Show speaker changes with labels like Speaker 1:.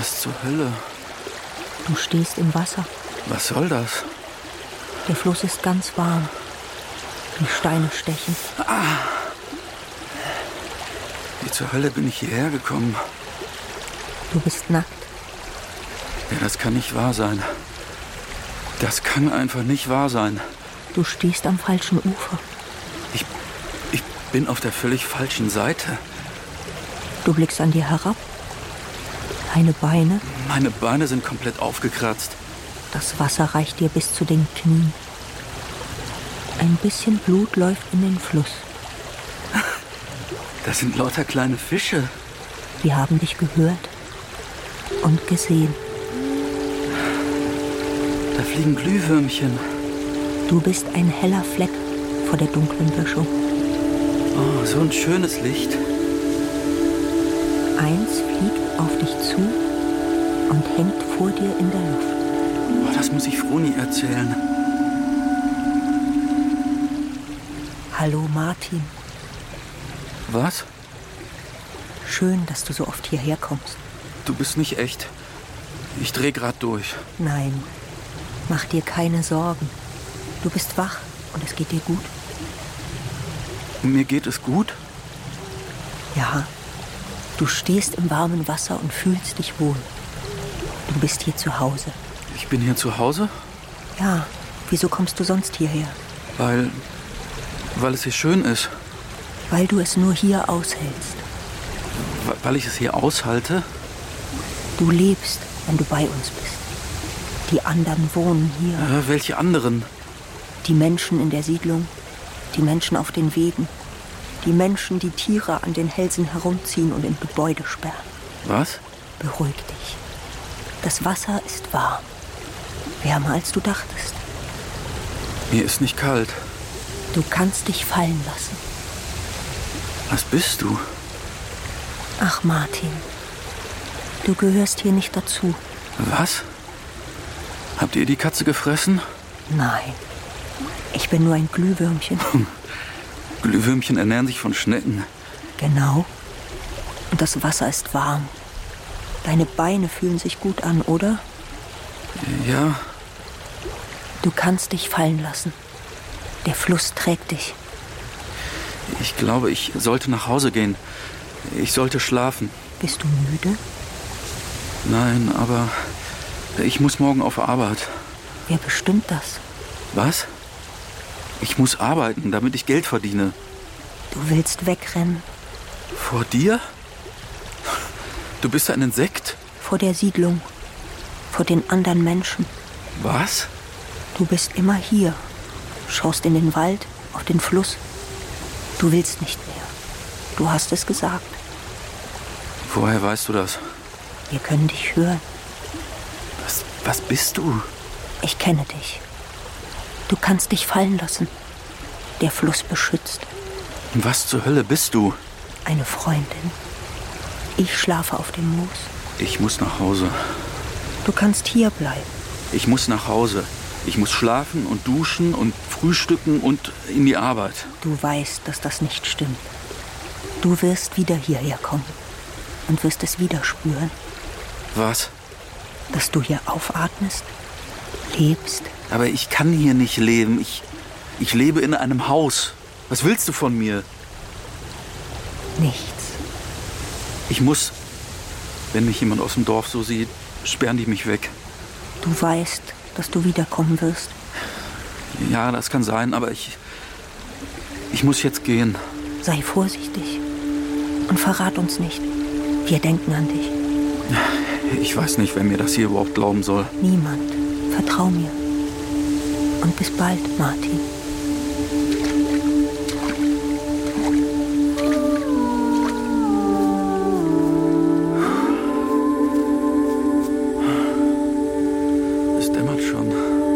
Speaker 1: Was zur Hölle?
Speaker 2: Du stehst im Wasser.
Speaker 1: Was soll das?
Speaker 2: Der Fluss ist ganz warm. Die Steine stechen.
Speaker 1: Wie zur Hölle bin ich hierher gekommen?
Speaker 2: Du bist nackt.
Speaker 1: Ja, das kann nicht wahr sein. Das kann einfach nicht wahr sein.
Speaker 2: Du stehst am falschen Ufer.
Speaker 1: Ich bin auf der völlig falschen Seite.
Speaker 2: Du blickst an dir herab. Deine Beine.
Speaker 1: Meine Beine sind komplett aufgekratzt.
Speaker 2: Das Wasser reicht dir bis zu den Knien. Ein bisschen Blut läuft in den Fluss.
Speaker 1: Das sind lauter kleine Fische.
Speaker 2: Die haben dich gehört und gesehen.
Speaker 1: Da fliegen Glühwürmchen.
Speaker 2: Du bist ein heller Fleck vor der dunklen Böschung.
Speaker 1: Oh, so ein schönes Licht.
Speaker 2: Eins fliegt auf dich zu und hängt vor dir in der Luft.
Speaker 1: Oh, das muss ich Froni erzählen.
Speaker 2: Hallo Martin.
Speaker 1: Was?
Speaker 2: Schön, dass du so oft hierher kommst.
Speaker 1: Du bist nicht echt. Ich dreh grad durch.
Speaker 2: Nein, mach dir keine Sorgen. Du bist wach und es geht dir gut.
Speaker 1: Mir geht es gut?
Speaker 2: Ja, du stehst im warmen Wasser und fühlst dich wohl. Du bist hier zu Hause.
Speaker 1: Ich bin hier zu Hause?
Speaker 2: Ja, wieso kommst du sonst hierher?
Speaker 1: Weil es hier schön ist.
Speaker 2: Weil du es nur hier aushältst.
Speaker 1: Weil ich es hier aushalte?
Speaker 2: Du lebst, wenn du bei uns bist. Die anderen wohnen hier.
Speaker 1: Welche anderen?
Speaker 2: Die Menschen in der Siedlung, die Menschen auf den Wegen, die Menschen, die Tiere an den Hälsen herumziehen und in Gebäude sperren.
Speaker 1: Was?
Speaker 2: Beruhig dich. Das Wasser ist warm. Wärmer, als du dachtest.
Speaker 1: Mir ist nicht kalt.
Speaker 2: Du kannst dich fallen lassen.
Speaker 1: Was bist du?
Speaker 2: Ach, Martin. Du gehörst hier nicht dazu.
Speaker 1: Was? Habt ihr die Katze gefressen?
Speaker 2: Nein. Ich bin nur ein Glühwürmchen.
Speaker 1: Glühwürmchen ernähren sich von Schnecken.
Speaker 2: Genau. Und das Wasser ist warm. Deine Beine fühlen sich gut an, oder?
Speaker 1: Ja.
Speaker 2: Du kannst dich fallen lassen. Der Fluss trägt dich.
Speaker 1: Ich glaube, ich sollte nach Hause gehen. Ich sollte schlafen.
Speaker 2: Bist du müde?
Speaker 1: Nein, aber ich muss morgen auf Arbeit.
Speaker 2: Wer bestimmt das?
Speaker 1: Was? Ich muss arbeiten, damit ich Geld verdiene.
Speaker 2: Du willst wegrennen.
Speaker 1: Vor dir? Du bist ein Insekt?
Speaker 2: Vor der Siedlung. Vor den anderen Menschen.
Speaker 1: Was?
Speaker 2: Du bist immer hier. Schaust in den Wald, auf den Fluss. Du willst nicht mehr. Du hast es gesagt.
Speaker 1: Woher weißt du das?
Speaker 2: Wir können dich hören.
Speaker 1: Was bist du?
Speaker 2: Ich kenne dich. Du kannst dich fallen lassen. Der Fluss beschützt.
Speaker 1: Was zur Hölle bist du?
Speaker 2: Eine Freundin. Ich schlafe auf dem Moos.
Speaker 1: Ich muss nach Hause.
Speaker 2: Du kannst hier bleiben.
Speaker 1: Ich muss nach Hause. Ich muss schlafen und duschen und frühstücken und in die Arbeit.
Speaker 2: Du weißt, dass das nicht stimmt. Du wirst wieder hierher kommen und wirst es wieder spüren.
Speaker 1: Was?
Speaker 2: Dass du hier aufatmest, lebst.
Speaker 1: Aber ich kann hier nicht leben. Ich lebe in einem Haus. Was willst du von mir?
Speaker 2: Nichts.
Speaker 1: Ich muss, wenn mich jemand aus dem Dorf so sieht, sperren die mich weg.
Speaker 2: Du weißt, dass du wiederkommen wirst.
Speaker 1: Ja, das kann sein, aber ich muss jetzt gehen.
Speaker 2: Sei vorsichtig und verrat uns nicht. Wir denken an dich.
Speaker 1: Ich weiß nicht, wer mir das hier überhaupt glauben soll.
Speaker 2: Niemand. Vertrau mir. Und bis bald, Martin.